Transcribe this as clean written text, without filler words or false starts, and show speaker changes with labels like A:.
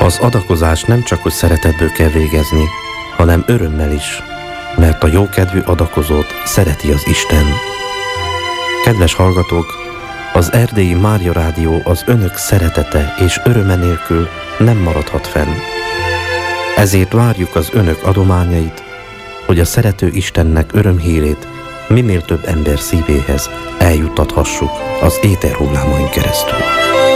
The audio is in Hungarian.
A: Az adakozás nem csak, hogy szeretetből kell végezni, hanem örömmel is, mert a jókedvű adakozót szereti az Isten. Kedves hallgatók, az Erdélyi Mária Rádió az önök szeretete és öröme nélkül nem maradhat fenn. Ezért várjuk az önök adományait, hogy a szerető Istennek örömhírét minél több ember szívéhez eljuttathassuk az éterhullámain keresztül.